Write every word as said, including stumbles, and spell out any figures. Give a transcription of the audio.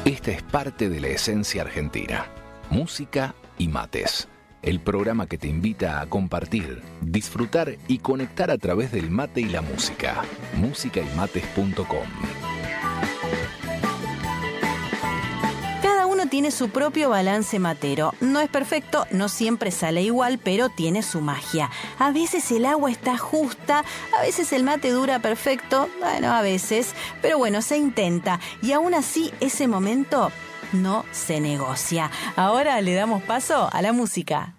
Esta es parte de la esencia argentina. Música y mates. El programa que te invita a compartir, disfrutar y conectar a través del mate y la música. música y mates punto com. Cada uno tiene su propio balance matero. No es perfecto, no siempre sale igual, pero tiene su magia. A veces el agua está justa, a veces el mate dura perfecto, bueno, a veces, pero bueno, se intenta. Y aún así, ese momento no se negocia. Ahora le damos paso a la música.